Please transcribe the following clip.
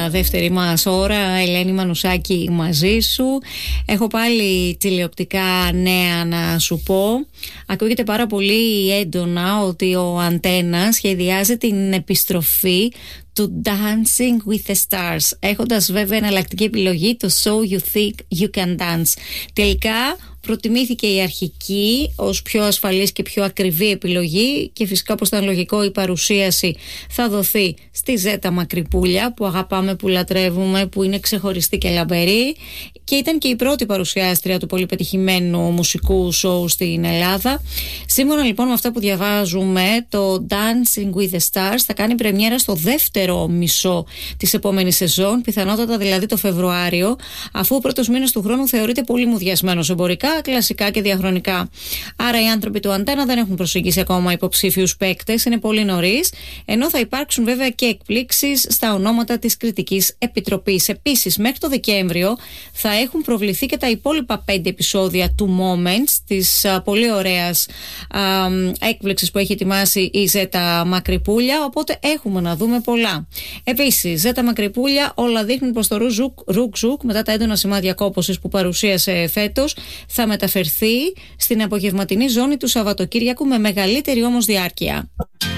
δεύτερη μας ώρα. Ελένη Μανουσάκη μαζί σου. Έχω πάλι τηλεοπτικά νέα να σου πω. Ακούγεται πάρα πολύ έντονα ότι ο Αντένα σχεδιάζει την επιστροφή του Dancing with the Stars, έχοντας βέβαια εναλλακτική επιλογή το So You Think You Can Dance. Τελικά προτιμήθηκε η αρχική ως πιο ασφαλής και πιο ακριβή επιλογή και φυσικά, όπως ήταν λογικό, η παρουσίαση θα δοθεί στη Ζέτα Μακρυπούλια, που αγαπάμε, που λατρεύουμε, που είναι ξεχωριστή και λαμπερή και ήταν και η πρώτη παρουσιάστρια του πολύ πετυχημένου μουσικού σοου στην Ελλάδα. Σύμφωνα λοιπόν με αυτά που διαβάζουμε, το Dancing with the Stars θα κάνει πρεμιέρα στο δεύτερο μισό της επόμενης σεζόν, πιθανότατα δηλαδή το Φεβρουάριο, αφού ο πρώτος μήνας του χρόνου θεωρείται πολύ μουδιασμένος εμπορικά, κλασικά και διαχρονικά. Άρα οι άνθρωποι του Αντένα δεν έχουν προσεγγίσει ακόμα υποψήφιους παίκτες, είναι πολύ νωρίς, ενώ θα υπάρξουν βέβαια και εκπλήξεις στα ονόματα της Κριτικής Επιτροπής. Επίσης, μέχρι το Δεκέμβριο θα έχουν προβληθεί και τα υπόλοιπα 5 επεισόδια του Moments, της πολύ ωραίας έκπληξης που έχει ετοιμάσει η Ζέτα Μακρυπούλια, οπότε έχουμε να δούμε πολλά. Επίσης, Ζέτα Μακρυπούλια, όλα δείχνουν πως το Ρουκ-Ζουκ, μετά τα έντονα σημάδια κόπωσης που παρουσίασε φέτος, θα μεταφερθεί στην απογευματινή ζώνη του Σαββατοκύριακου με μεγαλύτερη όμως διάρκεια.